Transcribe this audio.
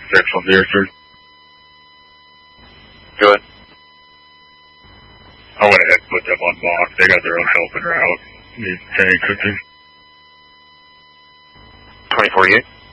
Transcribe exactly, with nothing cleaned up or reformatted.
six on the air, sir. Go ahead. I went ahead and put them on lock. They got their own helping route. Need tank cooking. twenty forty-eight.